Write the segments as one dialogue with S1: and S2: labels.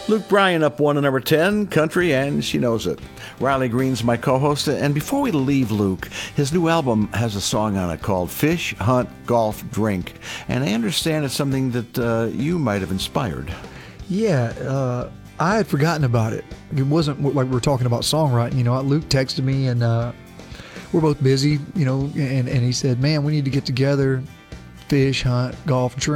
S1: Luke Bryan up one to number 10, country, and she knows it. Riley Green's my co-host, and before we leave Luke, his new album has a song on it called Fish, Hunt, Golf, Drink, and I understand it's something that you might have inspired.
S2: Yeah, I had forgotten about it. It wasn't like we were talking about songwriting. Luke texted me, and we're both busy, and he said, man, we need to get together, fish, hunt, golf, drink, ?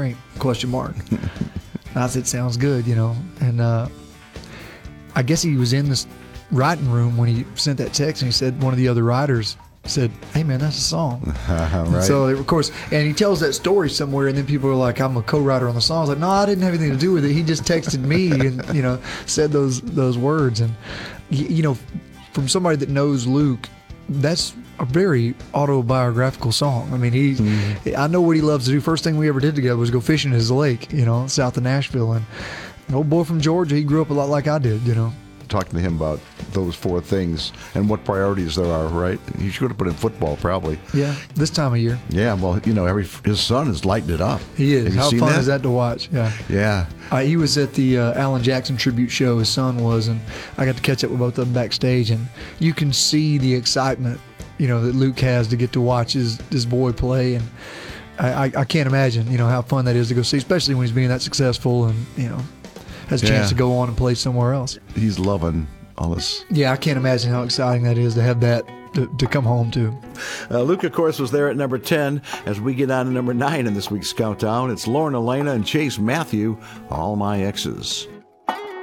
S2: I said, sounds good, and I guess he was in this writing room when he sent that text, and he said one of the other writers said, hey man, that's a song.
S1: Right.
S2: So of course, and he tells that story somewhere, and then people are like, I'm a co-writer on the song. I was like, no, I didn't have anything to do with it. He just texted me and said those words. And from somebody that knows Luke, that's a very autobiographical song. I mean, I know what he loves to do. First thing we ever did together was go fishing in his lake, south of Nashville. And an old boy from Georgia, he grew up a lot like I did,
S1: Talking to him about those four things and what priorities there are, right? He should have put in football, probably.
S2: Yeah, this time of year.
S1: Yeah, well, his son is lighting it up.
S2: He is. How fun
S1: that?
S2: is that to watch? Yeah.
S1: Yeah.
S2: He was at the Alan Jackson tribute show, his son was, and I got to catch up with both of them backstage, and you can see the excitement, that Luke has to get to watch his boy play, and I can't imagine, how fun that is to go see, especially when he's being that successful and, has a chance to go on and play somewhere else.
S1: He's loving all this.
S2: Yeah, I can't imagine how exciting that is to have that to come home to.
S1: Luke, of course, was there at number 10. As we get on to number 9 in this week's countdown, it's Lauren Elena and Chase Matthew, All My Exes.